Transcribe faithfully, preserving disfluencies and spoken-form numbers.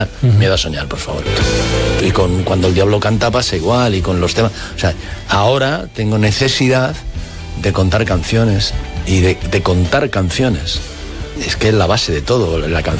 Uh-huh. Miedo a soñar, por favor. Y con Cuando el diablo canta pasa igual, y con los temas. O sea, ahora tengo necesidad de contar canciones y de, de contar canciones. Es que es la base de todo, la canción.